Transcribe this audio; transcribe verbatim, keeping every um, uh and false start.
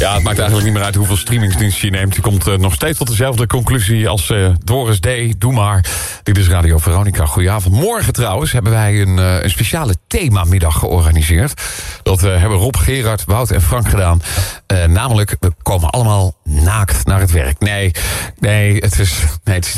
Ja, het maakt eigenlijk niet meer uit hoeveel streamingsdiensten je neemt. Je komt uh, nog steeds tot dezelfde conclusie als uh, Doris D. Doe maar. Dit is Radio Veronica. Goedenavond. Morgen trouwens hebben wij een, uh, een speciale themamiddag georganiseerd. Dat uh, hebben Rob, Gerard, Wout en Frank gedaan. Uh, namelijk, we komen allemaal naakt naar het werk. Nee, nee, het is... Nee, het is